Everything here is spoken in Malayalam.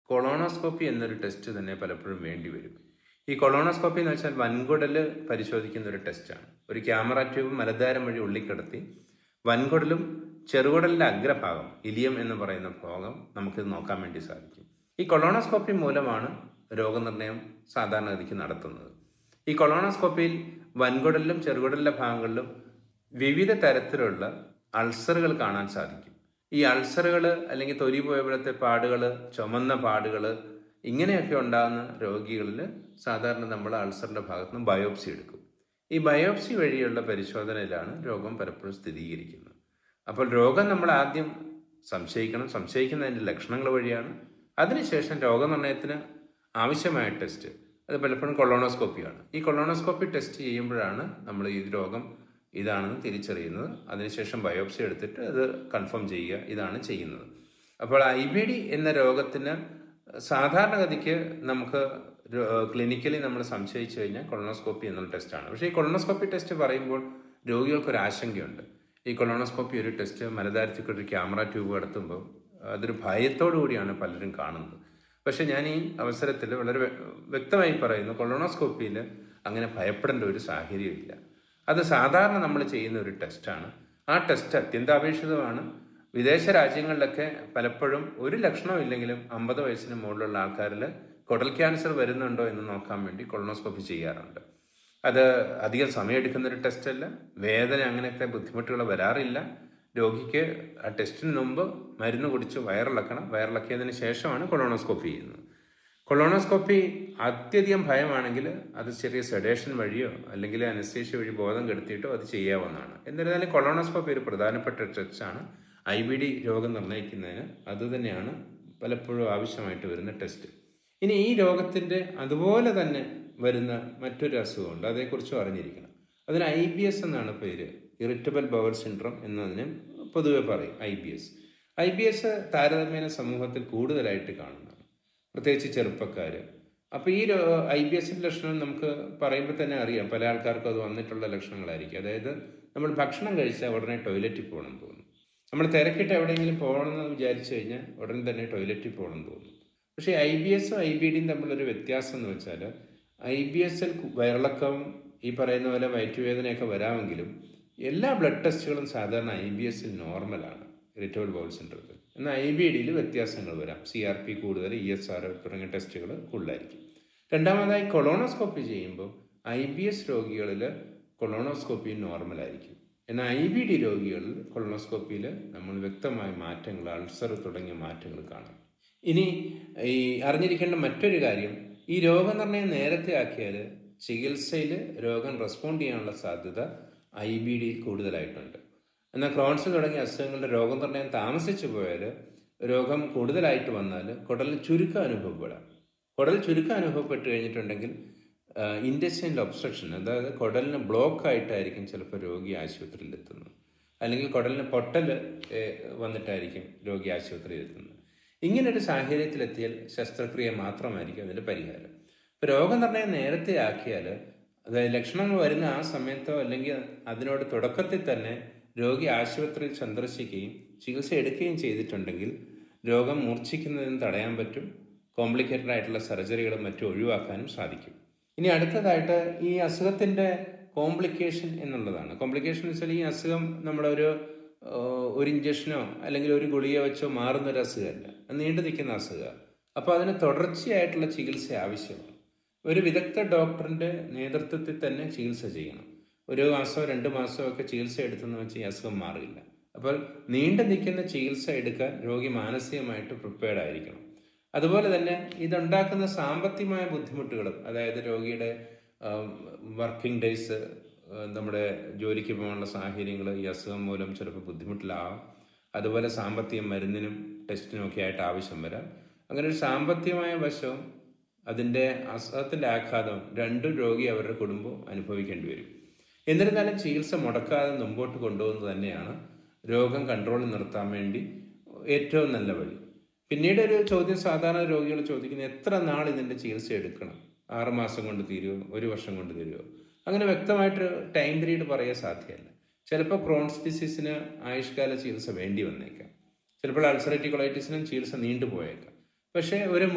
കൊളോണോസ്കോപ്പി എന്നൊരു ടെസ്റ്റ് തന്നെ പലപ്പോഴും വേണ്ടി വരും. ഈ കൊളോണോസ്കോപ്പി എന്ന് വെച്ചാൽ വൻകുടൽ പരിശോധിക്കുന്ന ഒരു ടെസ്റ്റാണ്. ഒരു ക്യാമറ ട്യൂബ് മലദ്വാരം വഴി ഉള്ളിക്കിടത്തി വൻകുടലും ചെറുകുടലിന്റെ അഗ്രഭാഗം, ഇലിയം എന്ന് പറയുന്ന ഭാഗം നമുക്കിത് നോക്കാൻ വേണ്ടി സാധിക്കും. ഈ കൊളോണോസ്കോപ്പി മൂലമാണ് രോഗനിർണയം സാധാരണഗതിക്ക് നടത്തുന്നത്. ഈ കൊളോണോസ്കോപ്പിയിൽ വൻകുടലിലും ചെറുകുടലിന്റെ ഭാഗങ്ങളിലും വിവിധ തരത്തിലുള്ള അൾസറുകൾ കാണാൻ സാധിക്കും. ഈ അൾസറുകൾ അല്ലെങ്കിൽ തൊലി പോയപ്പോഴത്തെ പാടുകൾ, ചുമന്ന പാടുകൾ, ഇങ്ങനെയൊക്കെ ഉണ്ടാകുന്ന രോഗികളിൽ സാധാരണ നമ്മൾ അൾസറിന്റെ ഭാഗത്ത് നിന്ന് ബയോപ്സി എടുക്കും. ഈ ബയോപ്സി വഴിയുള്ള പരിശോധനയിലാണ് രോഗം പലപ്പോഴും സ്ഥിരീകരിക്കുന്നത്. അപ്പോൾ രോഗം നമ്മൾ ആദ്യം സംശയിക്കുന്നതിൻ്റെ ലക്ഷണങ്ങൾ വഴിയാണ്. അതിനുശേഷം രോഗനിർണയത്തിന് ആവശ്യമായ ടെസ്റ്റ്, അത് പലപ്പോഴും കൊളോണോസ്കോപ്പിയാണ്. ഈ കൊളോണോസ്കോപ്പി ടെസ്റ്റ് ചെയ്യുമ്പോഴാണ് നമ്മൾ ഈ രോഗം ഇതാണെന്ന് തിരിച്ചറിയുന്നത്. അതിനുശേഷം ബയോപ്സി എടുത്തിട്ട് അത് കൺഫേം ചെയ്യുക, ഇതാണ് ചെയ്യുന്നത്. അപ്പോൾ IBD എന്ന രോഗത്തിന് സാധാരണഗതിക്ക് നമുക്ക് ക്ലിനിക്കലി നമ്മൾ സംശയിച്ചു കഴിഞ്ഞാൽ കൊളോണോസ്കോപ്പി എന്നുള്ള ടെസ്റ്റാണ്. പക്ഷേ ഈ കൊളോണോസ്കോപ്പി ടെസ്റ്റ് പറയുമ്പോൾ രോഗികൾക്കൊരു ആശങ്കയുണ്ട്. ഈ കൊളോണോസ്കോപ്പി ഒരു ടെസ്റ്റ് മലദ്വാരത്തിൽ ഒരു ക്യാമറ ട്യൂബ് കടത്തുമ്പോൾ അതൊരു ഭയത്തോടു കൂടിയാണ് പലരും കാണുന്നത്. പക്ഷെ ഞാൻ ഈ അവസരത്തിൽ വളരെ വ്യക്തമായി പറയുന്നു, കൊളോണോസ്കോപ്പിയിൽ അങ്ങനെ ഭയപ്പെടേണ്ട ഒരു സാഹചര്യമില്ല. അത് സാധാരണ നമ്മൾ ചെയ്യുന്ന ഒരു ടെസ്റ്റാണ്. ആ ടെസ്റ്റ് അത്യന്താപേക്ഷിതമാണ്. വിദേശ രാജ്യങ്ങളിലൊക്കെ പലപ്പോഴും ഒരു ലക്ഷണവും ഇല്ലെങ്കിലും 50 വയസ്സിന് മുകളിലുള്ള ആൾക്കാരിൽ കുടൽ ക്യാൻസർ വരുന്നുണ്ടോ എന്ന് നോക്കാൻ വേണ്ടി കൊളോണോസ്കോപ്പി ചെയ്യാറുണ്ട്. അത് അധികം സമയമെടുക്കുന്നൊരു ടെസ്റ്റല്ല, വേദന അങ്ങനത്തെ ബുദ്ധിമുട്ടുകൾ വരാറില്ല. രോഗിക്ക് ആ ടെസ്റ്റിന് മുമ്പ് മരുന്ന് കുടിച്ച് വയറിളക്കണം, വയറിളക്കിയതിന് ശേഷമാണ് കൊളോണോസ്കോപ്പി ചെയ്യുന്നത്. കൊളോണോസ്കോപ്പി അത്യധികം ഭയമാണെങ്കിൽ അത് ചെറിയ സെഡേഷൻ വഴിയോ അല്ലെങ്കിൽ അനസ്തേഷ്യ വഴി ബോധം കെടുത്തിയിട്ടോ അത് ചെയ്യാവുന്നതാണ്. എന്നിരുന്നാലും കൊളോണോസ്കോപ്പി ഒരു പ്രധാനപ്പെട്ട ടെസ്റ്റാണ്. IBD രോഗം നിർണ്ണയിക്കുന്നതിന് അതുതന്നെയാണ് പലപ്പോഴും ആവശ്യമായിട്ട് വരുന്ന ടെസ്റ്റ്. ഇനി ഈ രോഗത്തിൻ്റെ അതുപോലെ തന്നെ വരുന്ന മറ്റൊരു അസുഖമുണ്ട്, അതേക്കുറിച്ചും അറിഞ്ഞിരിക്കണം. അതിന് IBS എന്നാണ് പേര്. ഇറിറ്റബിൾ ബവൽ സിൻഡ്രോം എന്നതിന് പൊതുവെ പറയും IBS താരതമ്യേന സമൂഹത്തിൽ കൂടുതലായിട്ട് കാണുന്നതാണ്, പ്രത്യേകിച്ച് ചെറുപ്പക്കാർ. അപ്പോൾ ഈ IBSന്റെ ലക്ഷണം നമുക്ക് പറയുമ്പോൾ തന്നെ അറിയാം, പല ആൾക്കാർക്കും അത് വന്നിട്ടുള്ള ലക്ഷണങ്ങളായിരിക്കും. അതായത് നമ്മൾ ഭക്ഷണം കഴിച്ചാൽ ഉടനെ ടോയ്ലറ്റിൽ പോകണം തോന്നും. നമ്മൾ തിരക്കിട്ട് എവിടെയെങ്കിലും പോകണമെന്ന് വിചാരിച്ചു കഴിഞ്ഞാൽ ഉടനെ തന്നെ ടോയ്ലറ്റിൽ പോകണം തോന്നും. പക്ഷേ IBSും IBDയും തമ്മിലൊരു വ്യത്യാസം എന്ന് വെച്ചാൽ IBSൽ വയറിളക്കവും ഈ പറയുന്ന പോലെ വയറ്റുവേദനയൊക്കെ വരാമെങ്കിലും എല്ലാ ബ്ലഡ് ടെസ്റ്റുകളും സാധാരണ IBSൽ നോർമലാണ്, ഇറിറ്റബിൾ ബവൽ സിൻഡ്രോത്തിൽ. എന്നാൽ IBDയിൽ വ്യത്യാസങ്ങൾ വരാം. CRP കൂടുതൽ, ESR തുടങ്ങിയ ടെസ്റ്റുകൾ കൂടുതലായിരിക്കും. രണ്ടാമതായി കൊളോണോസ്കോപ്പി ചെയ്യുമ്പോൾ IBS രോഗികളിൽ കൊളോണോസ്കോപ്പി നോർമലായിരിക്കും. എന്നാൽ IBD രോഗികളിൽ കൊളോണോസ്കോപ്പിയിൽ നമ്മൾ വ്യക്തമായ മാറ്റങ്ങൾ, അൾസർ തുടങ്ങിയ മാറ്റങ്ങൾ കാണാം. ഇനി ഈ അറിഞ്ഞിരിക്കേണ്ട മറ്റൊരു കാര്യം, ഈ രോഗനിർണയം നേരത്തെ ആക്കിയാൽ ചികിത്സയിൽ രോഗം റെസ്പോണ്ട് ചെയ്യാനുള്ള സാധ്യത IBDയിൽ കൂടുതലായിട്ടുണ്ട്. എന്നാൽ ക്രോൺസ് തുടങ്ങിയ അസുഖങ്ങളുടെ രോഗനിർണയം താമസിച്ചു പോയാൽ, രോഗം കൂടുതലായിട്ട് വന്നാൽ കുടലിൽ ചുരുക്കം അനുഭവപ്പെടാം. കുടൽ ചുരുക്കം അനുഭവപ്പെട്ട് കഴിഞ്ഞിട്ടുണ്ടെങ്കിൽ ഇൻറ്റെസ്റ്റൈനൽ ഒബ്സ്ട്രക്ഷൻ, അതായത് കുടലിന് ബ്ലോക്ക് ആയിട്ടായിരിക്കും ചിലപ്പോൾ രോഗി ആശുപത്രിയിൽ എത്തുന്നത്, അല്ലെങ്കിൽ കുടലിന് പൊട്ടൽ വന്നിട്ടായിരിക്കും രോഗി ആശുപത്രിയിൽ എത്തുന്നത്. ഇങ്ങനൊരു സാഹചര്യത്തിലെത്തിയാൽ ശസ്ത്രക്രിയ മാത്രമായിരിക്കും അതിൻ്റെ പരിഹാരം. ഇപ്പോൾ രോഗനിർണയം നേരത്തെ ആക്കിയാൽ, അതായത് ലക്ഷണങ്ങൾ വരുന്ന ആ സമയത്തോ അല്ലെങ്കിൽ അതിനോട് തുടക്കത്തിൽ തന്നെ രോഗി ആശുപത്രിയിൽ സന്ദർശിക്കുകയും ചികിത്സ എടുക്കുകയും ചെയ്തിട്ടുണ്ടെങ്കിൽ രോഗം മൂർച്ഛിക്കുന്നതിന് തടയാൻ പറ്റും. കോംപ്ലിക്കേറ്റഡ് ആയിട്ടുള്ള സർജറികളും മറ്റും ഒഴിവാക്കാനും സാധിക്കും. ഇനി അടുത്തതായിട്ട് ഈ അസുഖത്തിൻ്റെ കോംപ്ലിക്കേഷൻ എന്നുള്ളതാണ്. കോംപ്ലിക്കേഷൻ എന്ന് വെച്ചാൽ ഈ അസുഖം നമ്മളൊരു ഇഞ്ചക്ഷനോ അല്ലെങ്കിൽ ഒരു ഗുളിക വെച്ചോ മാറുന്നൊരു അസുഖമല്ല, നീണ്ടു നിൽക്കുന്ന അസുഖമാണ്. അപ്പോൾ അതിന് തുടർച്ചയായിട്ടുള്ള ചികിത്സ ആവശ്യമാണ്. ഒരു വിദഗ്ധ ഡോക്ടറിൻ്റെ നേതൃത്വത്തിൽ തന്നെ ചികിത്സ ചെയ്യണം. 1 മാസമോ 2 മാസമോ ഒക്കെ ചികിത്സ എടുത്തെന്ന് വെച്ച് ഈ അസുഖം മാറില്ല. അപ്പോൾ നീണ്ടു നിൽക്കുന്ന ചികിത്സ എടുക്കാൻ രോഗി മാനസികമായിട്ട് പ്രിപ്പയർഡ് ആയിരിക്കണം. അതുപോലെ തന്നെ ഇതുണ്ടാക്കുന്ന സാമ്പത്തികമായ ബുദ്ധിമുട്ടുകളും, അതായത് രോഗിയുടെ വർക്കിംഗ് ഡേയ്സ്, നമ്മുടെ ജോലിക്ക് പോകാനുള്ള സാഹചര്യങ്ങൾ ഈ അസുഖം മൂലം ചിലപ്പോൾ ബുദ്ധിമുട്ടിലാവാം. അതുപോലെ സാമ്പത്തിക മരുന്നിനും ടെസ്റ്റിനും ഒക്കെ ആയിട്ട് ആവശ്യം വരാം. അങ്ങനെ ഒരു സാമ്പത്തികമായ വശവും അതിൻ്റെ അസുഖത്തിൻ്റെ ആഘാതവും രണ്ടും രോഗി അവരുടെ കുടുംബം അനുഭവിക്കേണ്ടി വരും. എന്നിരുന്നാലും ചികിത്സ മുടക്കാതെ മുമ്പോട്ട് കൊണ്ടുപോകുന്നത് തന്നെയാണ് രോഗം കൺട്രോളിൽ നിർത്താൻ വേണ്ടി ഏറ്റവും നല്ല വഴി. പിന്നീട് ഒരു ചോദ്യം സാധാരണ രോഗികൾ ചോദിക്കുന്നത്, എത്ര നാൾ ഇതിൻ്റെ ചികിത്സ എടുക്കണം? 6 മാസം കൊണ്ട് തീരുമോ? 1 വർഷം കൊണ്ട് തീരുമോ? അങ്ങനെ വ്യക്തമായിട്ട് ടൈം പീരീഡ് പറയാൻ സാധ്യമല്ല. ചിലപ്പോൾ ക്രോൺസ് ഡിസീസിന് ആയുഷ്കാല ചികിത്സ വേണ്ടി വന്നേക്കാം. ചിലപ്പോൾ അൾസറേറ്റീവ് കൊളൈറ്റിസിനും ചികിത്സ നീണ്ടുപോയേക്കാം. പക്ഷേ ഒരു